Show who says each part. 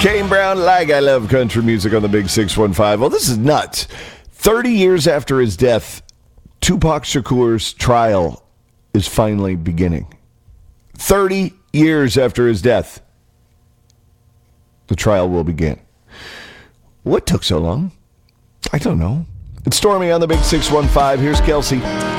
Speaker 1: Kane Brown, like I love country music on the Big 615. Well, this is nuts. 30 years after his death, Tupac Shakur's trial is finally beginning. 30 years after his death, the trial will begin. What took so long? I don't know. It's Stormy on the Big 615. Here's Kelsey.